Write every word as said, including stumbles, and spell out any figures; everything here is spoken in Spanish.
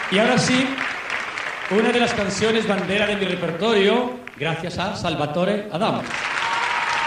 Y ahora sí, una de las canciones bandera de mi repertorio, gracias a Salvatore Adamo.